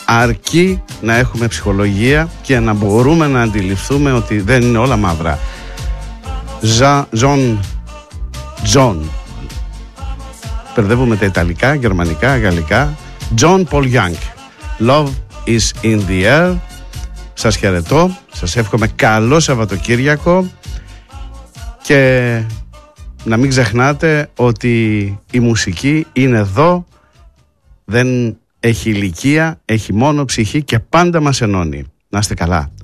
αρκεί να έχουμε ψυχολογία και να μπορούμε να αντιληφθούμε ότι δεν είναι όλα μαύρα. John, μπερδεύουμε τα Ιταλικά, Γερμανικά, Γαλλικά. John Paul Young, Love is in the air. Σας χαιρετώ, σας εύχομαι καλό Σαββατοκύριακο και να μην ξεχνάτε ότι η μουσική είναι εδώ, δεν έχει ηλικία, έχει μόνο ψυχή και πάντα μας ενώνει. Να είστε καλά.